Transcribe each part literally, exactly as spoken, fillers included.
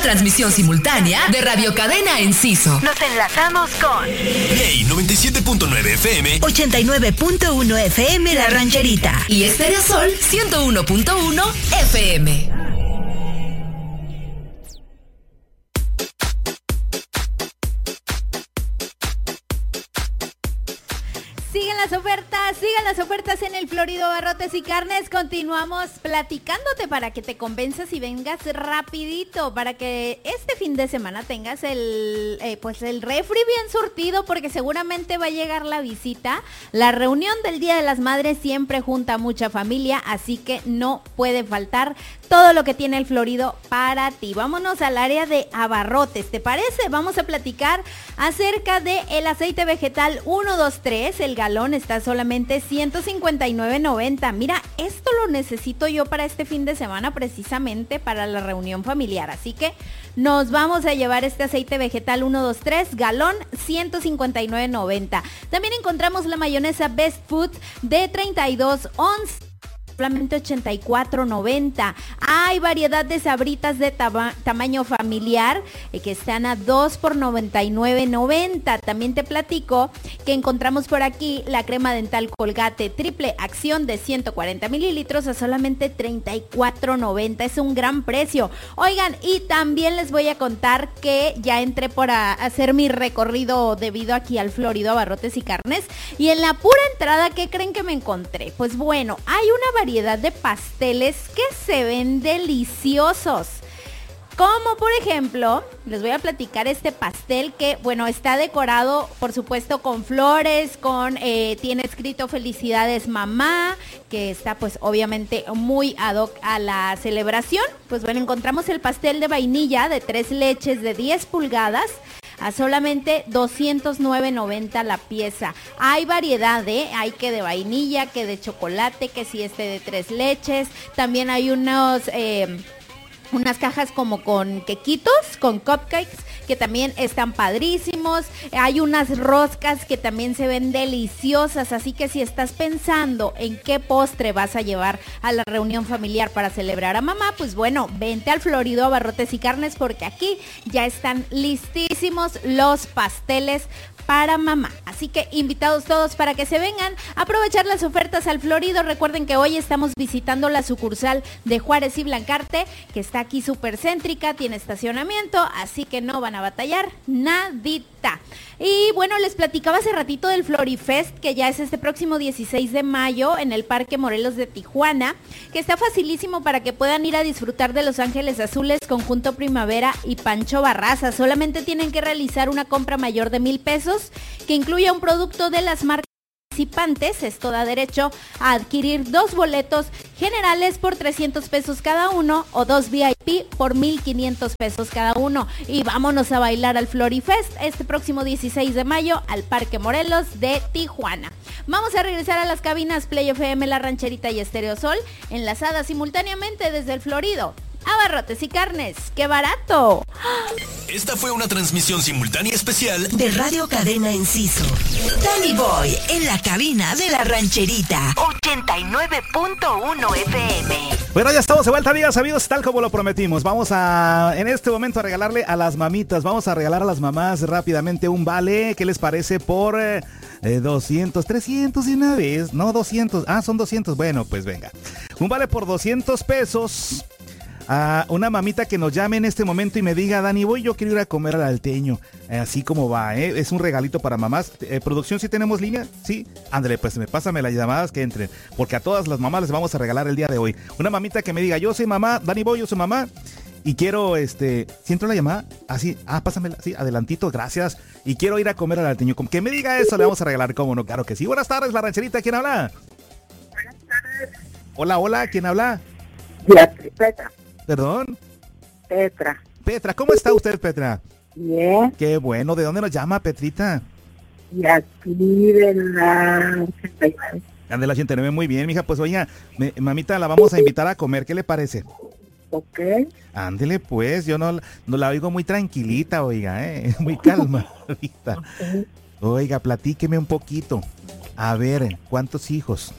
transmisión simultánea de Radio Cadena Enciso. Nos enlazamos con Hey noventa y siete punto nueve F M, ochenta y nueve punto uno F M La Rancherita y Estéreo Sol ciento uno punto uno F M. Siguen las ofertas, sigan las ofertas en el Florido Abarrotes y Carnes. Continuamos platicándote para que te convenzas y vengas rapidito, para que este fin de semana tengas el, eh, pues el refri bien surtido, porque seguramente va a llegar la visita. La reunión del Día de las Madres siempre junta a mucha familia, así que no puede faltar todo lo que tiene el Florido para ti. Vámonos al área de abarrotes, ¿te parece? Vamos a platicar acerca de el aceite vegetal uno dos tres, el galón está solamente ciento cincuenta y nueve noventa. Mira, esto lo necesito yo para este fin de semana, precisamente para la reunión familiar, así que nos vamos a llevar este aceite vegetal uno dos tres, galón ciento cincuenta y nueve noventa. También encontramos la mayonesa Best Food de treinta y dos onzas, solamente ochenta y cuatro noventa. Hay variedad de sabritas de tama- tamaño familiar eh, que están a dos por noventa y nueve noventa. También te platico que encontramos por aquí la crema dental Colgate triple acción de ciento cuarenta mililitros a solamente treinta y cuatro noventa. Es un gran precio. Oigan, y también les voy a contar que ya entré por a hacer mi recorrido debido aquí al Florido Abarrotes y Carnes, y en la pura entrada, ¿qué creen que me encontré? Pues bueno, hay una variedad de pasteles que se ven deliciosos, como por ejemplo, les voy a platicar este pastel que, bueno, está decorado por supuesto con flores, con eh, tiene escrito felicidades mamá, que está pues obviamente muy ad hoc a la celebración. Pues bueno, encontramos el pastel de vainilla de tres leches de diez pulgadas a solamente doscientos nueve noventa la pieza. Hay variedad, ¿eh? Hay que de vainilla, que de chocolate, que si este de tres leches. También hay unos... Eh, unas cajas como con quequitos, con cupcakes, que también están padrísimos. Hay unas roscas que también se ven deliciosas, así que si estás pensando en qué postre vas a llevar a la reunión familiar para celebrar a mamá, pues bueno, vente al Florido Abarrotes y Carnes, porque aquí ya están listísimos los pasteles para mamá. Así que invitados todos para que se vengan a aprovechar las ofertas al Florido. Recuerden que hoy estamos visitando la sucursal de Juárez y Blancarte, que está aquí súper céntrica, tiene estacionamiento, así que no van a batallar nadita. Y bueno, les platicaba hace ratito del Florifest, que ya es este próximo dieciséis de mayo en el Parque Morelos de Tijuana, que está facilísimo para que puedan ir a disfrutar de Los Ángeles Azules, Conjunto Primavera y Pancho Barraza. Solamente tienen que realizar una compra mayor de mil pesos, que incluya un producto de las marcas participantes. Esto da derecho a adquirir dos boletos generales por trescientos pesos cada uno, o dos V I P por mil quinientos pesos cada uno. Y vámonos a bailar al Florifest este próximo dieciséis de mayo al Parque Morelos de Tijuana. Vamos a regresar a las cabinas Play F M, La Rancherita y Estéreo Sol, enlazadas simultáneamente desde el Florido Abarrotes y Carnes. ¡Qué barato! Esta fue una transmisión simultánea especial de Radio Cadena Enciso. Danny Boy en la cabina de La Rancherita, ochenta y nueve punto uno F M. Bueno, ya estamos de vuelta, amigas, amigos, tal como lo prometimos. Vamos a, en este momento, a regalarle a las mamitas. Vamos a regalar a las mamás rápidamente un vale. ¿Qué les parece? Por eh, doscientos, trescientos de una vez. No, doscientos. Ah, son doscientos. Bueno, pues venga. Un vale por doscientos pesos. A una mamita que nos llame en este momento y me diga: Dani, voy, yo quiero ir a comer al Alteño. Eh, así como va, ¿eh? Es un regalito para mamás. Eh, ¿Producción, si tenemos línea? Sí. Ándale, pues me pásame las llamadas que entren, porque a todas las mamás les vamos a regalar el día de hoy. Una mamita que me diga: yo soy mamá, Dani Boy, yo soy mamá, y quiero, este, ¿si entró la llamada? Así, ah, pásamela, sí, adelantito, gracias. Y quiero ir a comer al Alteño. Con que me diga eso, le vamos a regalar, cómo no, claro que sí. Buenas tardes, La Rancherita, ¿quién habla? Buenas tardes. Hola, hola, ¿quién habla? Petra. ¿Perdón? Petra. Petra, ¿cómo está usted, Petra? Bien. Qué bueno, ¿de dónde nos llama, Petrita? Y aquí de la ochenta y nueve. De la ochenta y nueve, muy bien, mija. Pues oiga, me, mamita, la vamos a invitar a comer, ¿qué le parece? Ok. Ándele pues, yo no, no la oigo muy tranquilita, oiga, ¿eh? Muy calmadita. Okay. Oiga, platíqueme un poquito. A ver, ¿cuántos hijos?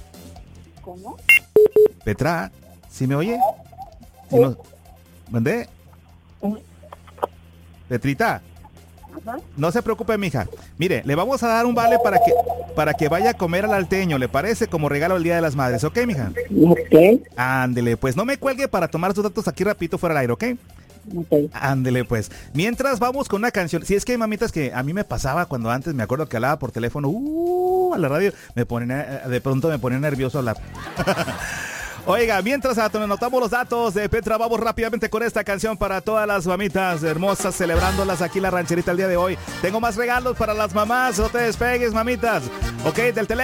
¿Cómo? Petra, ¿sí me oye? Sí. ¿Sí nos... ¿Mandé? Petrita, Ajá. no se preocupe, mija. Mire, le vamos a dar un vale para que para que vaya a comer al Alteño, ¿le parece? Como regalo el Día de las Madres, ¿ok, mija? Ok. Ándele, pues no me cuelgue para tomar sus datos aquí rapidito fuera del aire, ¿ok? Ok. Ándele, pues. Mientras vamos con una canción. Si es que hay mamitas que a mí me pasaba cuando antes me acuerdo que hablaba por teléfono, uh, a la radio, me ponía, de pronto me ponía nervioso hablar. Oiga, mientras anotamos los datos de Petra, vamos rápidamente con esta canción para todas las mamitas hermosas, celebrándolas aquí en la rancherita el día de hoy. Tengo más regalos para las mamás, no te despegues, mamitas. Ok, del teléfono.